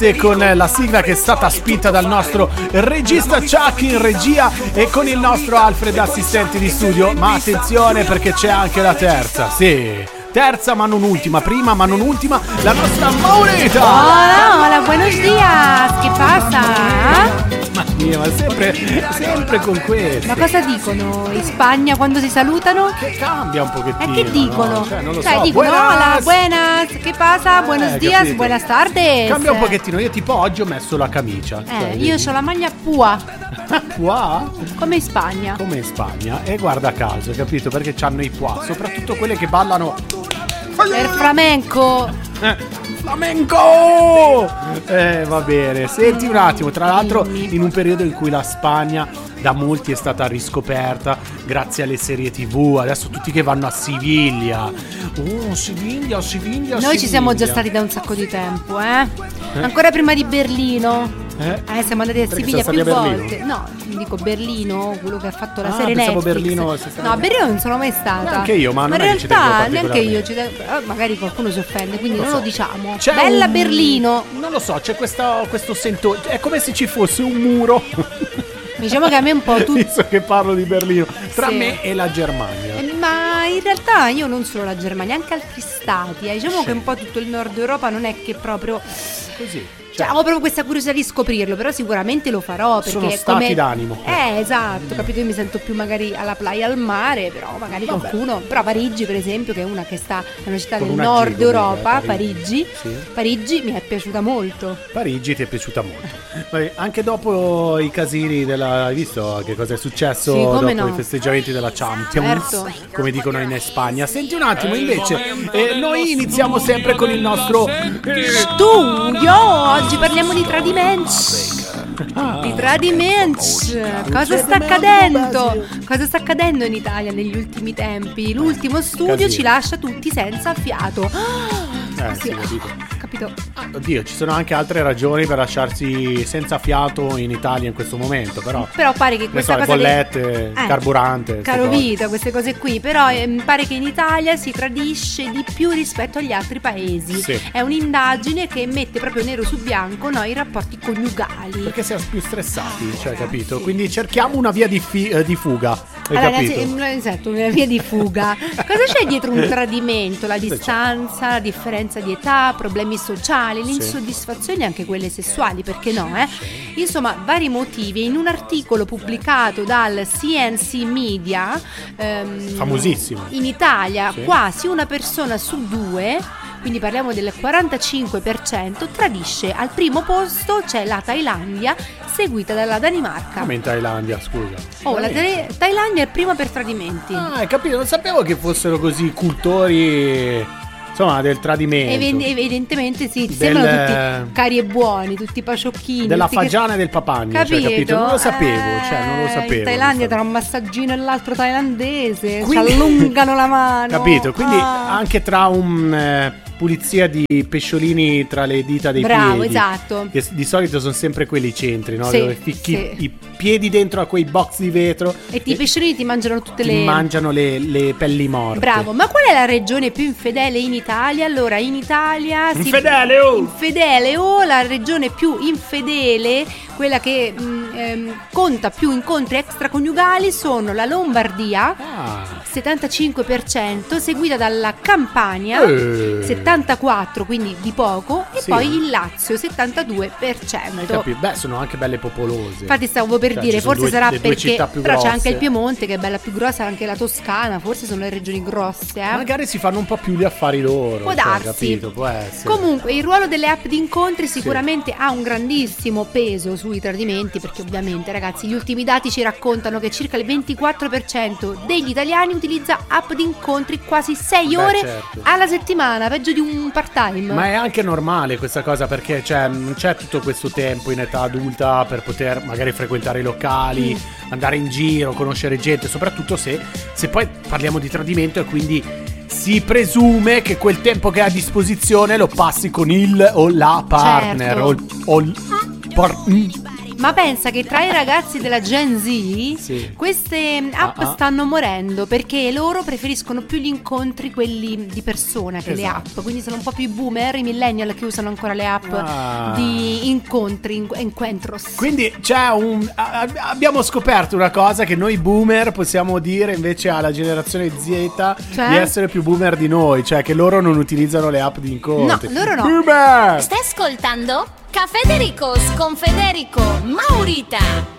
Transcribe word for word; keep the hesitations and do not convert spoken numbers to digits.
con la sigla che è stata spinta dal nostro regista Chuck in regia e con il nostro Alfred assistente di studio. Ma attenzione, perché c'è anche la terza, sì, terza ma non ultima, prima ma non ultima, la nostra Maurita. Hola, hola, buenos días, che passa? Ma mia, ma sempre, sempre con questo. Ma cosa dicono in Spagna quando si salutano? Che cambia un pochettino. E che dicono? No? Cioè, non lo Cioè, so. dicono Buenas. hola, buenas, che passa? Eh, Buenos días, capito. buenas tardes. Cambia un pochettino. Io tipo oggi ho messo la camicia. Eh, cioè, io ho la maglia pua, Qua? come in Spagna. Come in Spagna. E guarda caso, capito? Perché c'hanno i pois, soprattutto quelle che ballano Per flamenco. Eh, flamenco! Eh, va bene. Senti un attimo, tra l'altro in un periodo in cui la Spagna da molti è stata riscoperta grazie alle serie tivù, adesso tutti che vanno a Siviglia. Oh, Siviglia, Siviglia, Noi ci siamo già stati da un sacco di tempo, eh? Eh? Ancora prima di Berlino. Eh? Eh, siamo andati a Perché Siviglia siamo più stati a volte. Berlino? No, dico Berlino, quello che ha fatto la Ah, serie pensavo Netflix. Berlino, sei stata- No, a Berlino non sono mai stata. Neanche io, ma non in è che ci tengo realtà neanche io particolarmente. ci tengo- eh, magari qualcuno si offende, quindi Lo non so. lo diciamo. C'è Bella un- Berlino. Non lo so, c'è questa, questo sento. È come se ci fosse un muro. Diciamo che a me è un po' tutto. Visto che parlo di Berlino, tra Sì. me e la Germania. Eh, Ma in realtà io non solo la Germania, anche altri stati. eh. Diciamo Sì. che un po' tutto il nord Europa non è che proprio. Così. Cioè, ho proprio questa curiosità di scoprirlo, però sicuramente lo farò perché Sono è stati come... d'animo. Eh, esatto, capito? Io mi sento più magari alla playa, al mare, però magari Vabbè. qualcuno. Però Parigi, per esempio, che è una che sta è una città Con del una nord G, come Europa, dire, Parigi. Sì. Parigi mi è piaciuta molto. Parigi ti è piaciuta molto. Vabbè, anche dopo i casini della. Hai visto che cosa è successo Sì, come dopo no. i festeggiamenti della Champions? Certo. Come dicono in Spagna. Senti un attimo, invece, eh, noi iniziamo sempre con il nostro. Studio! Oggi parliamo di tradimenti. Ah. Di tradimenti. Cosa sta accadendo? Cosa sta accadendo in Italia negli ultimi tempi? L'ultimo studio Casino. ci lascia tutti senza fiato. Eh, sì, capito. Capito? Oddio, ci sono anche altre ragioni per lasciarsi senza fiato in Italia in questo momento, però. Però pare che Ne questa so, le cosa dei- bollette, Eh, carburante. queste caro cose. vita, queste cose qui. Però ehm, pare che in Italia si tradisce di più rispetto agli altri paesi. Sì. È un'indagine che mette proprio nero su bianco, no, i rapporti coniugali. Perché siamo più stressati, cioè, capito? Quindi cerchiamo una via di, fi- eh, di fuga. Hai Allora, capito? innanzi- esatto, una via di fuga. Cosa c'è dietro un tradimento? La Cosa c'è? distanza, la differenza di età, problemi sociali, l'insoddisfazione, anche quelle sessuali, perché no? Eh? Insomma, vari motivi. In un articolo pubblicato dal C N C Media, ehm, Famosissimo. in Italia Sì. quasi una persona su due, quindi parliamo del quarantacinque per cento, tradisce. Al primo posto c'è la Thailandia, seguita dalla Danimarca. Come in Thailandia, scusa. Oh, la Tha- Thailandia è prima per tradimenti. Ah, hai capito? Non sapevo che fossero così cultori, insomma, del tradimento. Evi- evidentemente sì, ti Del- sembrano tutti cari e buoni, tutti paciocchini. Della tutti che- fagiana e del papagno, Capito? cioè, capito? Non lo sapevo, Eh, cioè, non lo sapevo. In Thailandia tra onestamente. un massaggino e l'altro thailandese Quindi- ci allungano la mano. Capito? Quindi Ah. anche tra un eh, pulizia di pesciolini tra le dita dei Bravo, piedi. esatto. Che di solito sono sempre quelli i centri, no? Sì, Dove ficchi sì. i piedi dentro a quei box di vetro E i pesciolini ti mangiano tutte ti le... mangiano le, le pelli morte. Bravo, ma qual è la regione più infedele in Italia? Allora, in Italia... si- Infedele, oh! Infedele o la regione più infedele, quella che mh, ehm, conta più incontri extraconiugali, sono la Lombardia, Ah. settantacinque per cento, seguita dalla Campania, Eh. settantaquattro, quindi di poco, e Sì. poi il Lazio, settantadue per Hai cento. capito? Beh, sono anche belle popolose. Infatti stavo per Cioè, dire, ci sono forse due- sarà le due perché città più però c'è grosse. anche il Piemonte che è bella più grossa, anche la Toscana, forse sono le regioni grosse, eh. Magari si fanno un po' più gli affari loro. Può cioè, darsi. Capito? Può essere. Comunque il ruolo delle app di incontri sicuramente ha un grandissimo peso sui tradimenti, perché ovviamente, ragazzi, gli ultimi dati ci raccontano che circa il ventiquattro per cento degli italiani utilizza app di incontri quasi sei Beh, ore certo. alla settimana, peggio di un part-time. Ma è anche normale questa cosa, perché cioè, non c'è tutto questo tempo in età adulta per poter magari frequentare i locali, Mm. andare in giro, conoscere gente, soprattutto se, se poi parliamo di tradimento e quindi si presume che quel tempo che hai a disposizione lo passi con il o la partner Certo. o, il- o il par- Ma pensa che tra i ragazzi della Gen Z sì. queste app ah, ah. stanno morendo perché loro preferiscono più gli incontri, quelli di persona, che esatto. le app. Quindi sono un po' più i boomer, i millennial che usano ancora le app ah. di incontri, in- encuentros. Quindi c'è un a- abbiamo scoperto una cosa, che noi boomer possiamo dire invece alla generazione Z, cioè? di essere più boomer di noi, cioè che loro non utilizzano le app di incontri. No, loro no. Boomer! Stai ascoltando Caffè Dericos con Federico, Maurita